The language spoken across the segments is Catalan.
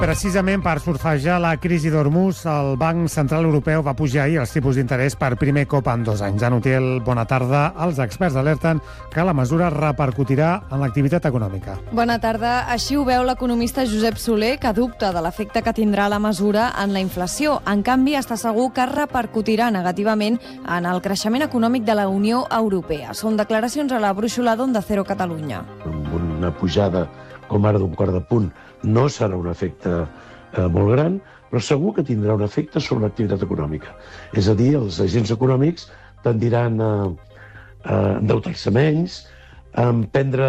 Precisament per surfejar la crisi d'Hormuz, el Banc Central Europeu va pujar ahir els tipus d'interès per primer cop en 2 anys. En Utiel, bona tarda. Els experts alerten que la mesura repercutirà en l'activitat econòmica. Bona tarda. Així ho veu l'economista Josep Soler, que dubta de l'efecte que tindrà la mesura en la inflació. En canvi, està segur que repercutirà negativament en el creixement econòmic de la Unió Europea. Són declaracions a la brúixola d'Onda Cero Catalunya. Amb una pujada com ara d'1 quart de punt no serà un efecte molt gran, però segur que tindrà un efecte sobre l'activitat econòmica. És a dir, els agents econòmics tendiran a endeutar-se menys, a prendre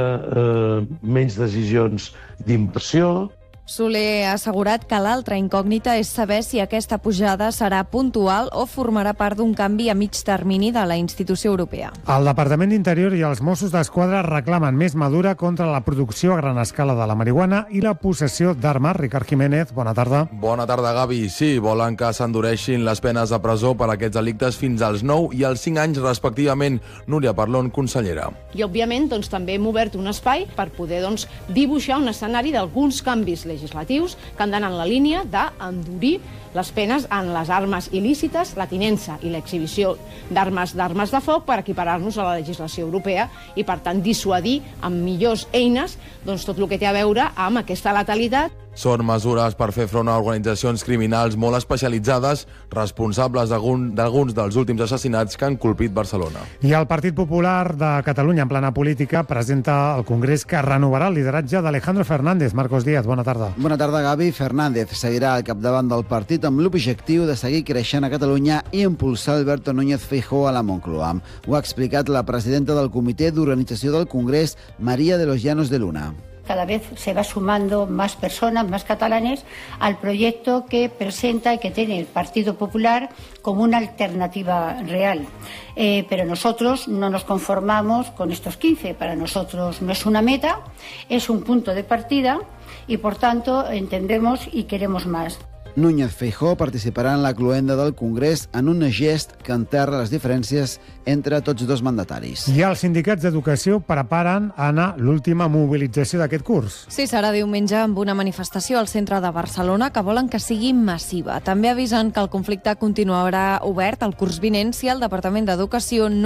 menys decisions d'inversió. Soler ha assegurat que l'altra incògnita és saber si aquesta pujada serà puntual o formarà part d'un canvi a mig termini de la institució europea. El Departament d'Interior i els Mossos d'Esquadra reclamen més mesura contra la producció a gran escala de la marihuana i la possessió d'armes. Ricard Jiménez, bona tarda. Bona tarda, Gavi. Sí, volen que s'endureixin les penes de presó per a aquests delictes fins als 9 i als 5 anys, respectivament. Núria Parlon, consellera. I, òbviament, també hem obert un espai per poder dibuixar un escenari d'alguns canvis legislatius que han d'anar en la línia d'endurir les penes en les armes il·lícites, la tinença i l'exhibició d'armes de foc per equiparar-nos a la legislació europea i, per tant, dissuadir amb millors eines tot el que té a veure amb aquesta letalitat. Són mesures per fer front a organitzacions criminals molt especialitzades, responsables d'alguns dels últims assassinats que han colpit Barcelona. I el Partit Popular de Catalunya, en plena política, presenta al Congrés que renovarà el lideratge d'Alejandro Fernández. Marcos Díaz, bona tarda. Bona tarda, Gavi. Fernández seguirà al capdavant del partit amb l'objectiu de seguir creixent a Catalunya i impulsar Alberto Núñez Feijóo a la Moncloa. Ho ha explicat la presidenta del Comitè d'Organització del Congrés, María de los Llanos de Luna. Cada vez se va sumando más personas, más catalanes, al proyecto que presenta y que tiene el Partido Popular como una alternativa real. Pero nosotros no nos conformamos con estos 15. Para nosotros no es una meta, es un punto de partida y, por tanto, entendemos y queremos más. Núñez Feijóo participarà en la cloenda del Congrés en un gest que enterra les diferències entre tots dos mandataris. I els sindicats d'educació preparen anar l'última mobilització d'aquest curs. Sí, serà diumenge amb una manifestació al centre de Barcelona que volen que sigui massiva. També avisen que el conflicte continuarà obert el curs vinent si el Departament d'Educació no